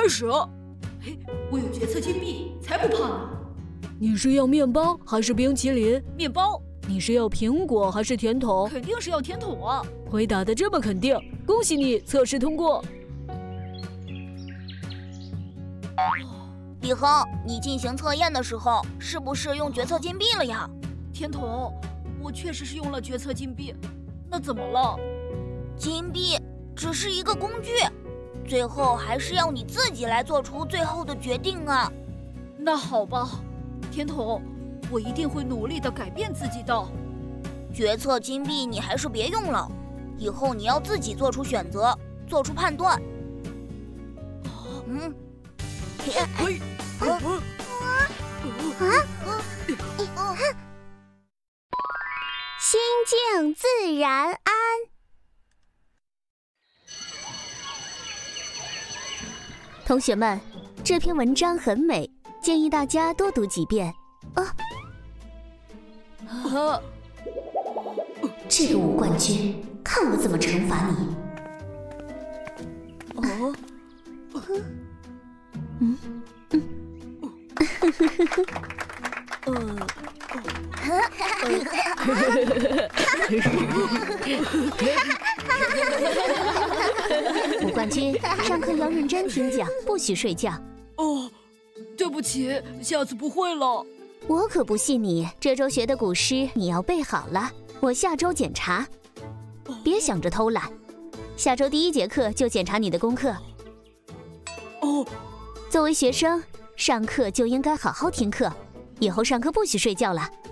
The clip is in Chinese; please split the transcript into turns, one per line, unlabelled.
始。嘿，我有决策金币，才不怕呢。
你是要面包还是冰淇淋？
面包。
你是要苹果还是甜筒？
肯定是要甜筒啊！
回答的这么肯定，恭喜你，测试通过。
李亨，你进行测验的时候是不是用决策金币了呀？
甜筒，我确实是用了决策金币，那怎么了？
金币只是一个工具，最后还是要你自己来做出最后的决定啊。
那好吧，甜筒，我一定会努力地改变自己的。
决策金币你还是别用了，以后你要自己做出选择，做出判断。
心静自然安。同学们，这篇文章很美，建议大家多读几遍。这个吴冠军，看我怎么惩罚你！吴冠军，上课要认真听讲，不许睡觉。
哦，对不起，下次不会了。
我可不信你，这周学的古诗你要背好了，我下周检查。别想着偷懒，下周第1节课就检查你的功课。作为学生，上课就应该好好听课，以后上课不许睡觉了。